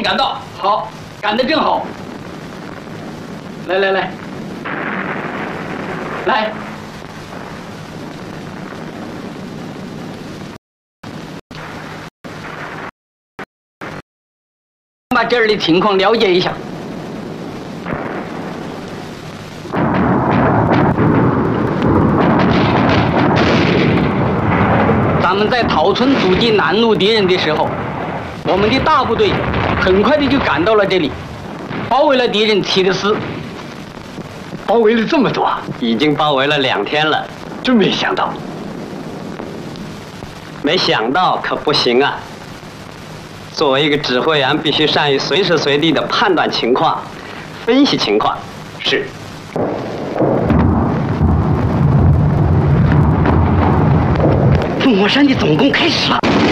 赶到，好，赶得正好。来来来，来。 把这儿的情况了解一下。咱们在桃村阻击南路敌人的时候，我们的大部队很快的就赶到了这里，包围了敌人起的司。 包围了这么多， 已经包围了2天了， 真没想到。 没想到可不行啊！ 作为一个指挥员，必须善于随时随地的判断情况、分析情况。 是。 烽火山的总攻开始了。